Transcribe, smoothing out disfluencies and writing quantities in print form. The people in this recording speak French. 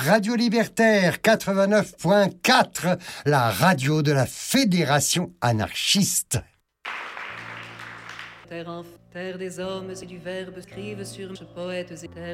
Radio Libertaire 89.4, la radio de la Fédération anarchiste. Terre des hommes et du verbe scrive sur poètes et terres.